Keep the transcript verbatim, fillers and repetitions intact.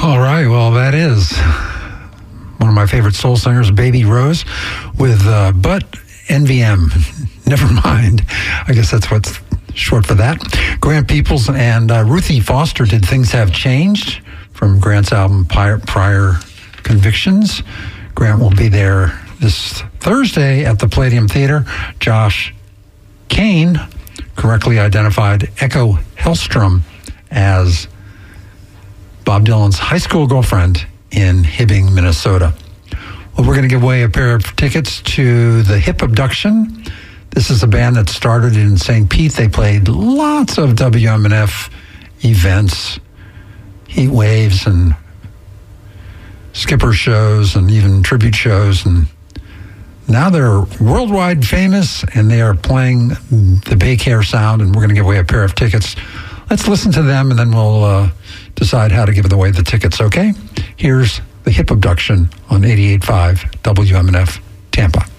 All right, well, that is one of my favorite soul singers, Baby Rose, with uh, But N V M. Never mind. I guess that's what's short for that. Grant Peoples and uh, Ruthie Foster did Things Have Changed from Grant's album Prior, Prior Convictions. Grant will be there this Thursday at the Palladium Theater. Josh Kane correctly identified Echo Hellstrom as Bob Dylan's high school girlfriend in Hibbing, Minnesota. Well, we're going to give away a pair of tickets to the Hip Abduction. This is a band that started in Saint Pete. They played lots of W M N F events, heat waves and skipper shows and even tribute shows. And now they're worldwide famous and they are playing the Bay Care Sound, and we're going to give away a pair of tickets. Let's listen to them and then we'll uh, decide how to give away the tickets, okay? Here's the Hip Abduction on eighty-eight point five W M N F Tampa.